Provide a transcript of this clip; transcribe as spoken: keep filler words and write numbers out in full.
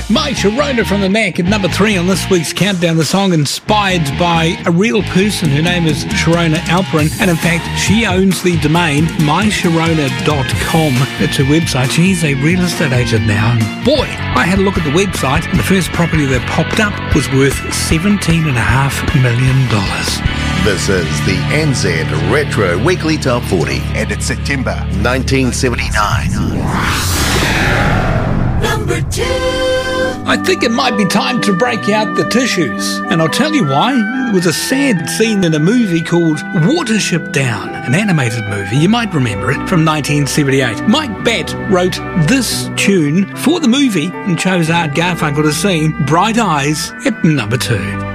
My Sharona from the Mac at number three on this week's countdown. The song inspired by a real person. Her name is Sharona Alperin, and in fact, she owns the domain my sharona dot com. It's her website. She's a real estate agent now. And boy, I had a look at the website, and the first property that popped up was worth seventeen point five million dollars. This is the N Z Retro Weekly Top forty, and it's September nineteen seventy-nine. Number two. I think it might be time to break out the tissues. And I'll tell you why. It was a sad scene in a movie called Watership Down, an animated movie. You might remember it, from nineteen seventy-eight. Mike Batt wrote this tune for the movie and chose Art Garfunkel to sing Bright Eyes at number two.